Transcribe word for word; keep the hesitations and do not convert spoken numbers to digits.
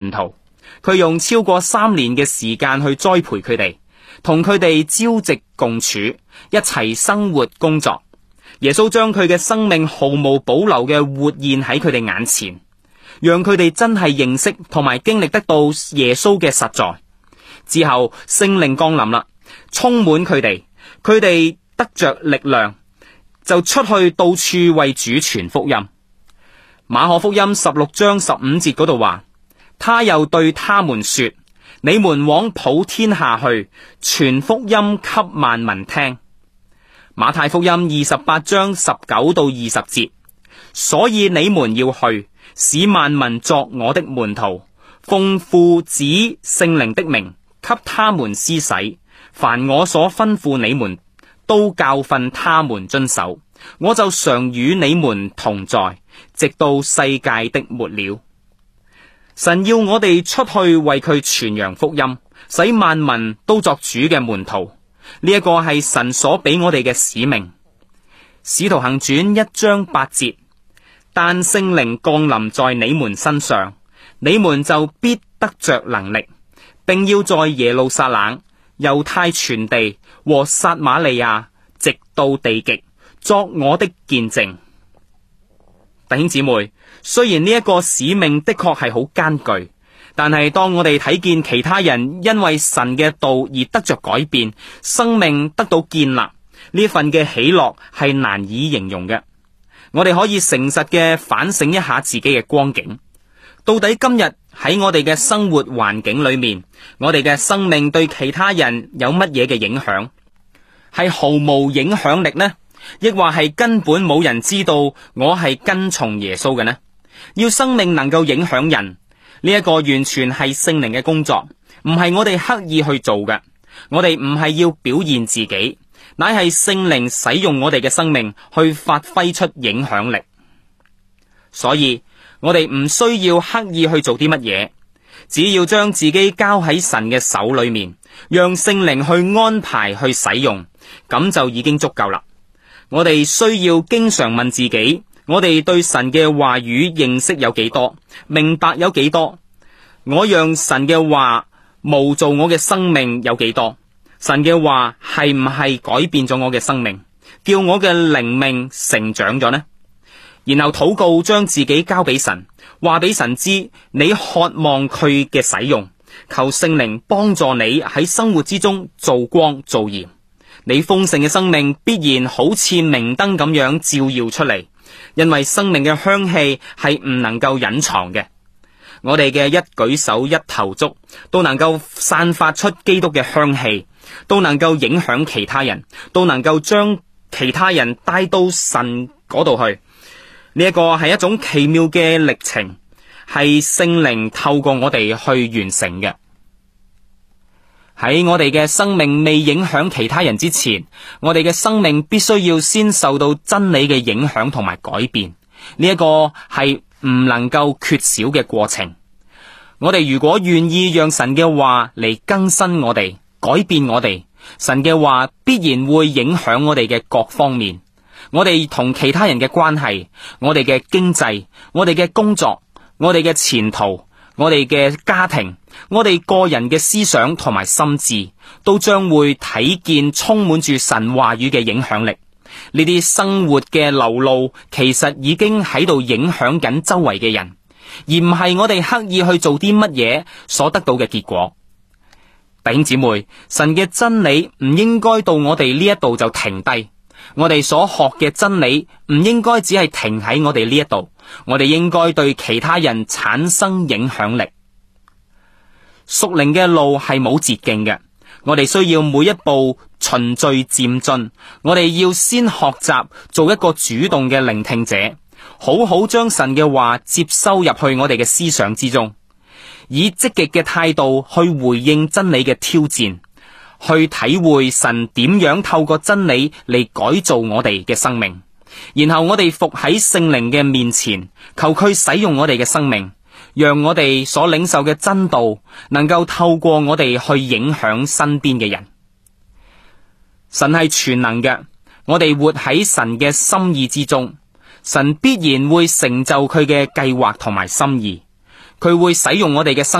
門徒，佢用超過三年嘅時間去栽培佢哋，同佢哋朝夕共處，一齊生活工作。耶穌將佢嘅生命毫無保留嘅活現喺佢哋眼前，讓佢哋真係認識同埋經歷得到耶穌嘅實在。之後聖靈降臨啦，充滿佢哋，佢哋得着力量，就出去到處為主傳福音。馬可福音十六章十五節嗰度話，他又對他們說，你們往普天下去，傳福音給萬民聽。馬太福音二十八章十九到二十節，所以你們要去，使萬民作我的門徒，奉父子聖靈的名，給他們施洗，凡我所吩咐你們，都教訓他們遵守。我就常與你們同在，直到世界的末了。神要我哋出去為佢傳揚福音，使萬民都作主嘅門徒。呢一個係神所俾我哋嘅使命。使徒行傳一章八節，但聖靈降臨在你們身上，你們就必得着能力，並要在耶路撒冷、猶太全地和撒瑪利亞，直到地極，作我的見證。弟兄姊妹，雖然呢一個使命的確係好艱巨，但係當我哋睇見其他人因為神嘅道而得着改變，生命得到建立，呢份嘅喜樂係難以形容嘅。我哋可以誠實嘅反省一下自己嘅光景，到底今日喺我哋嘅生活環境裏面，我哋嘅生命對其他人有乜嘢嘅影響？係毫無影響力呢？亦或係根本冇人知道我係跟從耶穌嘅呢？要生命能夠影響人，呢一個完全係聖靈嘅工作，唔係我哋刻意去做嘅。我哋唔係要表現自己，乃係聖靈使用我哋嘅生命去發揮出影響力。所以我哋唔需要刻意去做啲乜嘢，只要將自己交喺神嘅手裏面，讓聖靈去安排去使用，咁就已經足夠啦。我哋需要經常問自己，我哋對神嘅話語認識有幾多，明白有幾多？我讓神嘅話模造我嘅生命有幾多？神嘅話係唔係改變咗我嘅生命，叫我嘅靈命成長咗呢？然後禱告，將自己交俾神，話俾神知你渴望佢嘅使用，求聖靈幫助你喺生活之中做光做鹽。你豐盛嘅生命必然好似明燈咁樣照耀出嚟，因為生命嘅香氣係唔能夠隱藏嘅。我哋嘅一舉手一投足都能夠散發出基督嘅香氣，都能夠影響其他人，都能夠將其他人帶到神嗰度去。呢一個係一種奇妙嘅歷程，係聖靈透過我哋去完成嘅。喺我哋嘅生命未影響其他人之前，我哋嘅生命必須要先受到真理嘅影響同埋改變。呢一個係唔能夠缺少嘅過程。我哋如果願意讓神嘅話嚟更新我哋、改變我哋，神嘅話必然會影響我哋嘅各方面。我哋同其他人嘅關係，我哋嘅經濟，我哋嘅工作，我哋嘅前途，我哋嘅家庭，我哋個人嘅思想同埋心智，都將會睇見充滿住神話語嘅影響力。呢啲生活嘅流露，其實已經喺度影響緊周圍嘅人，而唔係我哋刻意去做啲乜嘢所得到嘅結果。弟兄姊妹，神嘅真理唔應該到我哋呢一度就停低。我哋所學嘅真理唔應該只係停喺我哋呢一度，我哋應該對其他人產生影響力。屬靈嘅路係冇捷徑嘅，我哋需要每一步循序漸進。我哋要先學習做一個主動嘅聆聽者，好好將神嘅話接收入去我哋嘅思想之中，以積極嘅態度去回應真理嘅挑戰，去體會神點樣透過真理嚟改造我哋嘅生命。然後我哋伏喺聖靈嘅面前，求佢使用我哋嘅生命，讓我哋所領受嘅真道能夠透過我哋去影響身邊嘅人。神係全能嘅，我哋活喺神嘅心意之中，神必然會成就佢嘅計劃同埋心意，佢會使用我哋嘅生命。